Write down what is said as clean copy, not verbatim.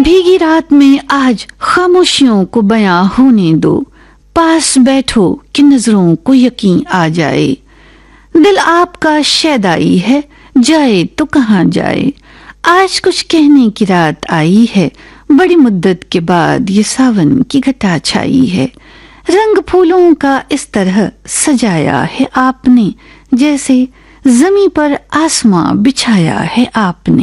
भीगी रात में आज खामोशियों को बयां होने दो, पास बैठो कि नजरों को यकीन आ जाए। दिल आपका शैदाई है, जाए तो कहाँ जाए। आज कुछ कहने की रात आई है, बड़ी मुद्दत के बाद ये सावन की घटा छाई है। रंग फूलों का इस तरह सजाया है आपने, जैसे जमी पर आसमां बिछाया है आपने।